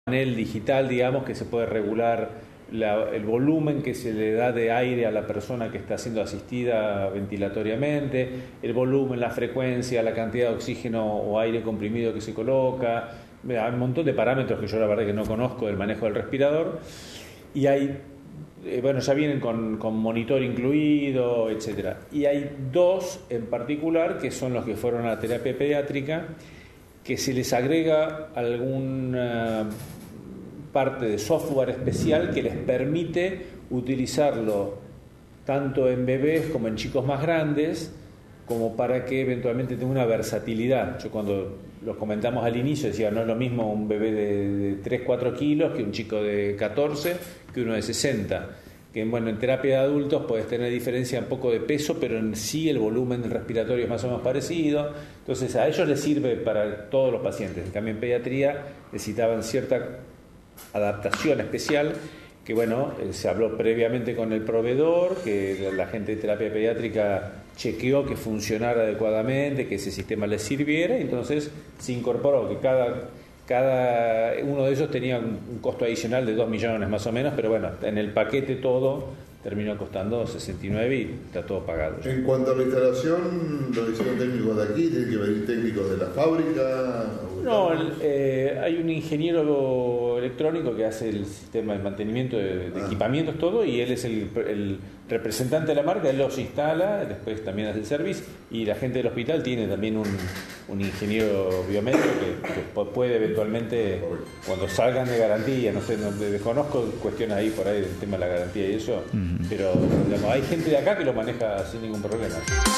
panel digital, digamos, que se puede regular el volumen que se le da de aire a la persona que está siendo asistida ventilatoriamente, el volumen, la frecuencia, la cantidad de oxígeno o aire comprimido que se coloca. Hay un montón de parámetros que yo la verdad que no conozco del manejo del respirador, y hay, ya vienen con monitor incluido, etcétera. Y hay dos en particular que son los que fueron a la terapia pediátrica, que se les agrega alguna parte de software especial que les permite utilizarlo tanto en bebés como en chicos más grandes, como para que eventualmente tenga una versatilidad. Yo cuando los comentamos al inicio decía, no es lo mismo un bebé de 3-4 kilos que un chico de 14 que uno de 60. Que en terapia de adultos puedes tener diferencia un poco de peso, pero en sí el volumen respiratorio es más o menos parecido. Entonces a ellos les sirve para todos los pacientes. En cambio en pediatría necesitaban cierta adaptación especial, que se habló previamente con el proveedor, que la gente de terapia pediátrica chequeó que funcionara adecuadamente, que ese sistema les sirviera, y entonces se incorporó que cada uno de ellos tenía un costo adicional de 2 millones más o menos, pero en el paquete todo terminó costando 69 y está todo pagado. En cuanto a la instalación, lo hicieron técnicos de aquí, tienen que venir técnicos de la fábrica. No, hay un ingeniero electrónico que hace el sistema de mantenimiento de equipamientos, todo, y él es el representante de la marca, él los instala, después también hace el service, y la gente del hospital tiene también un ingeniero biomédico que puede eventualmente, cuando salgan de garantía, no desconozco cuestiones ahí por ahí del tema de la garantía y eso, pero hay gente de acá que lo maneja sin ningún problema.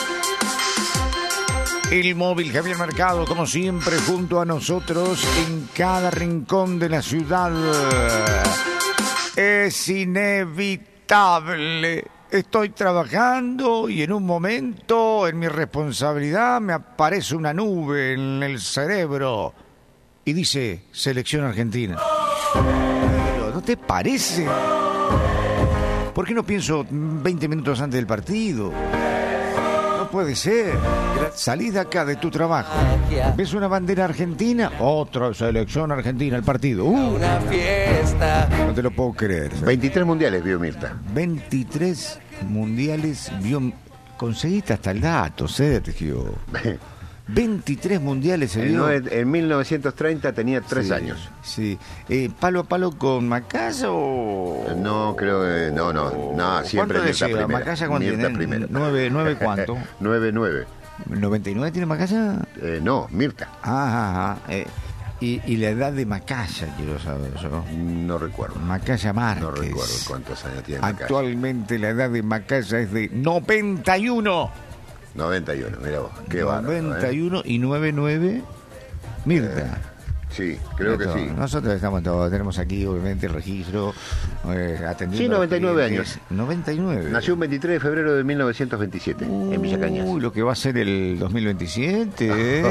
El móvil Javier Mercado, como siempre, junto a nosotros en cada rincón de la ciudad. Es inevitable. Estoy trabajando y en un momento, en mi responsabilidad, me aparece una nube en el cerebro y dice, Selección Argentina. Pero, ¿no te parece? ¿Por qué no pienso 20 minutos antes del partido? No puede ser. Salís de acá, de tu trabajo, ves una bandera argentina, otra Selección Argentina, el partido. Una fiesta. No te lo puedo creer. 23 mundiales vio Mirta. 23 mundiales vio. Conseguiste hasta el dato, Sergio. 23 mundiales se vio. En 1930 tenía 3 años. Sí. ¿Palo a palo con Macaya o...? No, creo que... No, siempre Mirta primera. ¿Macaya cuánto tiene? Primera. ¿9 cuánto? 9. ¿99 tiene Macaya? No, Mirta. Y la edad de Macaya, quiero saber yo. No recuerdo. Macaya Márquez. No recuerdo cuántos años tiene Macaya. Actualmente la edad de Macaya es de 91. 91, mira vos, qué bárbaro. 91 y 99, Mirta. Sí, creo que sí. Nosotros tenemos aquí obviamente el registro atendiendo. Sí, 99 años. 99. Nació un 23 de febrero de 1927 en Villa Cañas. Uy, lo que va a ser el 2027.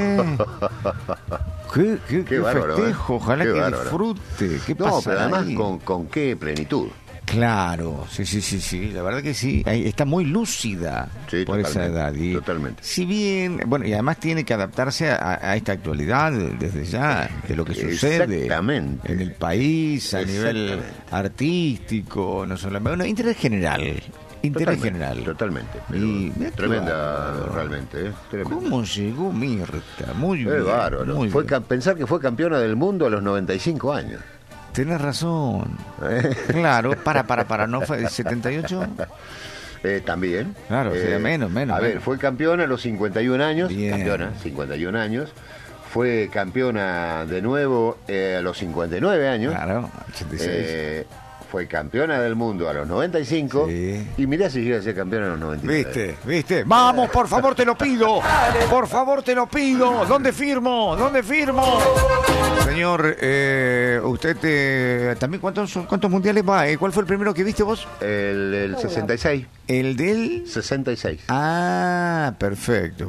Qué bárbaro, festejo, ojalá qué que bárbaro. Disfrute. ¿Qué pasa? Pero además ahí? con qué plenitud. Claro, sí, la verdad que sí, está muy lúcida por esa edad. Y totalmente. Si bien, y además tiene que adaptarse a esta actualidad desde ya, de lo que sucede en el país, a nivel artístico, no solamente, interés general. General. Totalmente. Tremenda, realmente. Tremenda. ¿Cómo llegó Mirta? Muy bien. Bárbaro. Pensar que fue campeona del mundo a los 95 años. Tenés razón. Claro, para, ¿no fue el 78? También. Claro, sería menos. A ver, fue campeona a los 51 años. Bien. 51 años. Fue campeona de nuevo a los 59 años. Claro, 86. Fue campeona del mundo a los 95. Sí. Y mirá si llega a ser campeona a los 99. ¿Viste? Vamos, por favor, te lo pido. Por favor, te lo pido. ¿Dónde firmo? Señor, usted también, ¿cuántos mundiales va? ¿Cuál fue el primero que viste vos? El 66. ¿El del? 66. Ah, perfecto.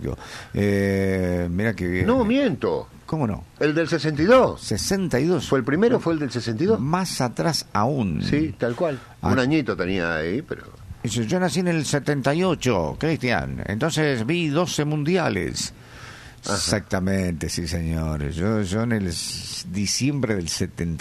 Mira qué bien. No, miento. ¿Cómo no? El del 62. 62. ¿Fue el primero? ¿Fue el del 62? Más atrás aún. Sí, tal cual. Un añito tenía ahí, pero... Yo nací en el 78, Cristian. Entonces vi 12 mundiales. Exactamente, sí, señores. Yo en el diciembre del